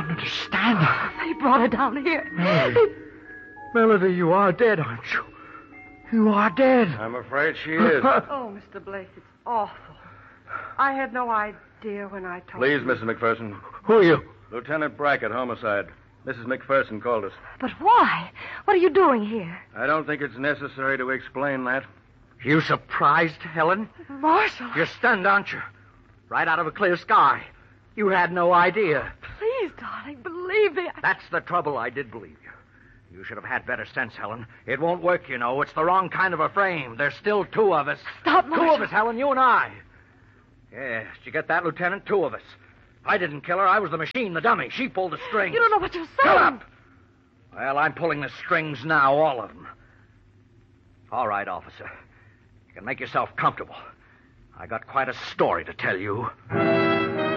don't understand. They brought her down here. Melody, you are dead, aren't you? You are dead. I'm afraid she is. Oh, Mr. Blaze, it's awful. I had no idea when I told Please, you. Mrs. McPherson. Who are you? Lieutenant Brackett, homicide. Mrs. McPherson called us. But why? What are you doing here? I don't think it's necessary to explain that. You surprised, Helen? Marshal. You're stunned, aren't you? Right out of a clear sky. You had no idea. Please, darling, believe me. That's the trouble. I did believe you. You should have had better sense, Helen. It won't work, you know. It's the wrong kind of a frame. There's still two of us. Stop, Marshal. Two of us, Helen, you and I. Yes, did you get that, Lieutenant? Two of us. I didn't kill her. I was the machine, the dummy. She pulled the strings. You don't know what you're Shut saying. up! Well, I'm pulling the strings now, all of them. All right, officer. You can make yourself comfortable. I got quite a story to tell you.